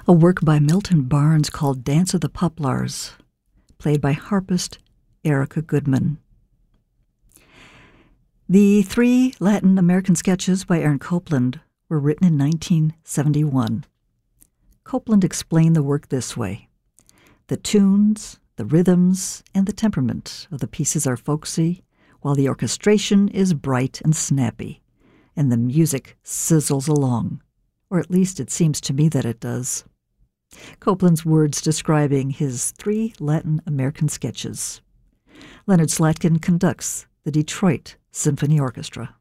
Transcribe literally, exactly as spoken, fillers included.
a work by Milton Barnes called Dance of the Poplars, played by harpist Erica Goodman. The three Latin American sketches by Aaron Copland were written in nineteen seventy-one. Copland explained the work this way. The tunes, the rhythms, and the temperament of the pieces are folksy, while the orchestration is bright and snappy, and the music sizzles along, or at least it seems to me that it does. Copland's words describing his three Latin American sketches. Leonard Slatkin conducts the Detroit Symphony Orchestra.